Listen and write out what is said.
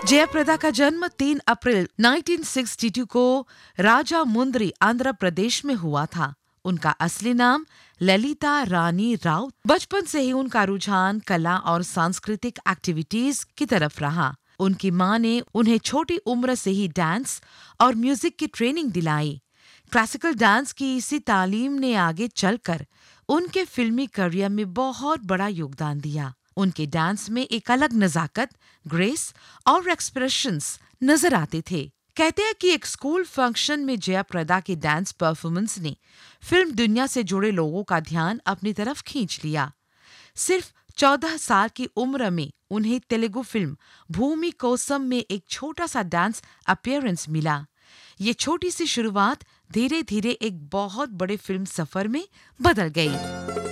जयाप्रदा का जन्म 3 अप्रैल 1962 को राजामुंद्री, आंध्र प्रदेश में हुआ था। उनका असली नाम ललिता रानी राव। बचपन से ही उनका रुझान कला और सांस्कृतिक एक्टिविटीज की तरफ रहा। उनकी मां ने उन्हें छोटी उम्र से ही डांस और म्यूजिक की ट्रेनिंग दिलाई। क्लासिकल डांस की इसी तालीम ने आगे चलकर उनके फिल्मी करियर में बहुत बड़ा योगदान दिया। उनके डांस में एक अलग नजाकत, ग्रेस और एक्सप्रेशंस नजर आते थे। कहते हैं कि एक स्कूल फंक्शन में जयाप्रदा के डांस परफॉर्मेंस ने फिल्म दुनिया से जुड़े लोगों का ध्यान अपनी तरफ खींच लिया। सिर्फ 14 साल की उम्र में उन्हें तेलुगु फिल्म भूमि कोसम में एक छोटा सा डांस अपीयरेंस मिला। ये छोटी सी शुरुआत धीरे धीरे एक बहुत बड़े फिल्म सफर में बदल गई।